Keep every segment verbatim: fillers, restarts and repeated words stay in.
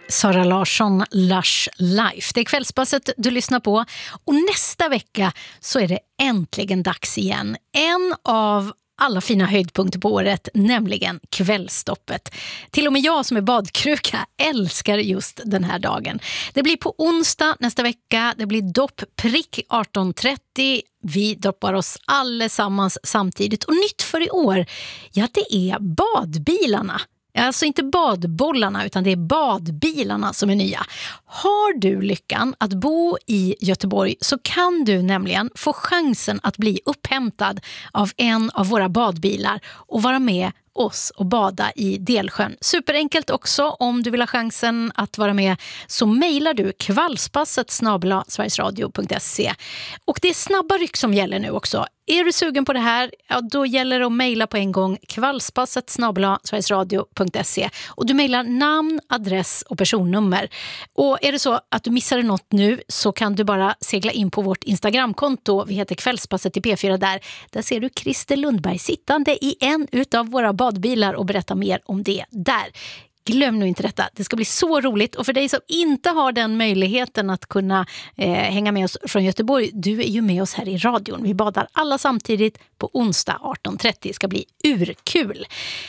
Sara Larsson, Lush Life. Det är Kvällspasset du lyssnar på. Och nästa vecka så är det äntligen dags igen. En av alla fina höjdpunkter på året, nämligen kvällstoppet. Till och med jag som är badkruka älskar just den här dagen. Det blir på onsdag nästa vecka. Det blir dopp prick arton trettio. Vi doppar oss allesammans samtidigt. Och nytt för i år, ja det är badbilarna. Alltså inte badbollarna utan det är badbilarna som är nya. Har du lyckan att bo i Göteborg så kan du nämligen få chansen att bli upphämtad av en av våra badbilar och vara med oss och bada i Delsjön. Superenkelt också, om du vill ha chansen att vara med så mejlar du kvällspasset snabel-a sverigesradio punkt se. Och det är snabba ryck som gäller nu också. Är du sugen på det här, ja, då gäller det att mejla på en gång kvällspasset snabel-a sverigesradio punkt se. Och du mejlar namn, adress och personnummer. Och är det så att du missade något nu så kan du bara segla in på vårt Instagramkonto. Vi heter Kvällspasset i P fyra där. Där ser du Christer Lundberg sittande i en utav våra badbilar och berätta mer om det där. Glöm nu inte detta. Det ska bli så roligt. Och för dig som inte har den möjligheten att kunna eh, hänga med oss från Göteborg, du är ju med oss här i radion. Vi badar alla samtidigt på onsdag arton trettio. Det ska bli urkul.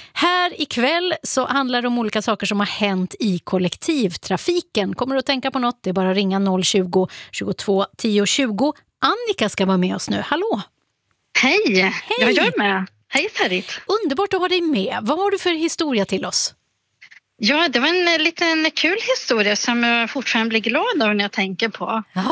Här ikväll så handlar det om olika saker som har hänt i kollektivtrafiken. Kommer du att tänka på något? Det är bara att ringa noll tjugo, tjugotvå, tio, tjugo. Annika ska vara med oss nu. Hallå! Hej! Hej. Jag är med. Hej Sarit. Underbart att ha dig med. Vad har du för historia till oss? Ja, det var en liten kul historia som jag fortfarande blir glad av när jag tänker på. Jaha.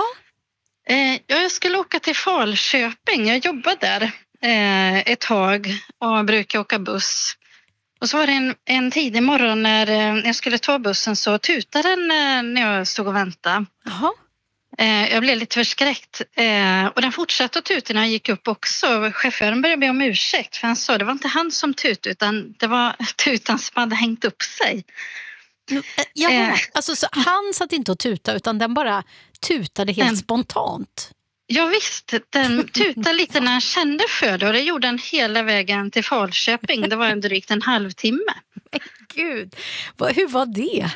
Eh, jag skulle åka till Falköping. Jag jobbade där eh, ett tag och brukar åka buss. Och så var det en, en tidig morgon när eh, jag skulle ta bussen så tutade den eh, när jag stod och väntade. Jaha. Eh, jag blev lite förskräckt. Eh, och den fortsatte att tuta när jag gick upp också. Chauffören började be om ursäkt för han sa det var inte han som tut utan det var tutan som hade hängt upp sig. Ja, Eh. alltså så han satt inte och tuta utan den bara tutade helt Den- spontant. Ja visst, den tutade lite när han kände för det och det gjorde den hela vägen till Falköping. Det var en drygt en halvtimme. Gud, vad, hur var det?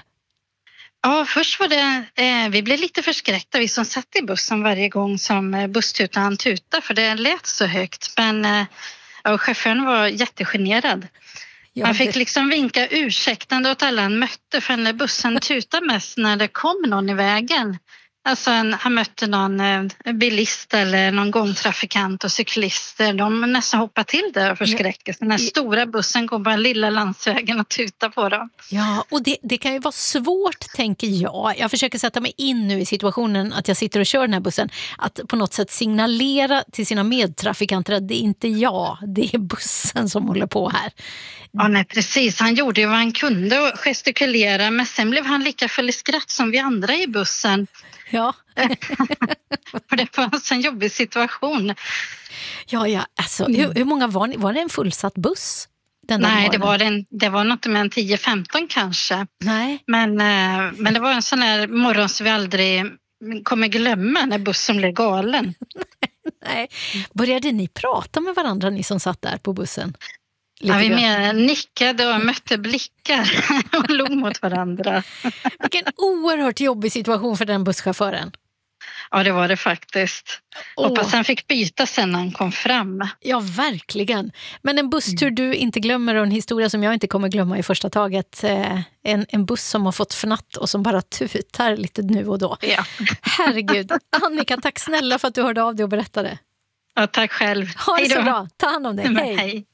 Ja, först var det, eh, vi blev lite förskräckta vi som satt i bussen varje gång som eh, busstutan tutade för det lät så högt. Men eh, ja, chauffören var jättegenerad. Ja, Han fick det- liksom vinka ursäktande åt alla han mötte för när bussen tutade mest när det kom någon i vägen. Alltså en, han mötte någon eh, bilist eller någon gångtrafikant och cyklister. De nästan hoppade till där och förskräcktes. Den här stora bussen går bara lilla landsvägen och tutar på dem. Ja, och det, det kan ju vara svårt, tänker jag. Jag försöker sätta mig in nu i situationen att jag sitter och kör den här bussen. Att på något sätt signalera till sina medtrafikanter att det är inte jag, det är bussen som håller på här. Ja, nej, precis. Han gjorde ju vad han kunde och gestikulera. Men sen blev han lika full i skratt som vi andra i bussen. Ja, För det var en sån jobbig situation. ja, ja. Alltså, hur, hur många var ni? Var det en fullsatt buss? Den där Nej, det morgonen? var, en, det var något med en tio femton kanske. Nej. Men, eh, men det var en sån här morgon som vi aldrig kommer glömma när bussen blev galen. Nej. Började ni prata med varandra, ni som satt där på bussen? Ja, vi grann. mer nickade och mötte blickar och log mot varandra. Vilken oerhört jobbig situation för den busschauffören. Ja, det var det faktiskt. Åh. Hoppas han fick byta sen när han kom fram. Ja, verkligen. Men en busstur du inte glömmer och en historia som jag inte kommer glömma i första taget. Eh, en, en buss som har fått fnatt och som bara tutar lite nu och då. Ja. Herregud. Annika, tack snälla för att du hörde av dig och berättade. Ja, tack själv. Ha det Hej då. så bra. Ta hand om dig. Men Hej. hej.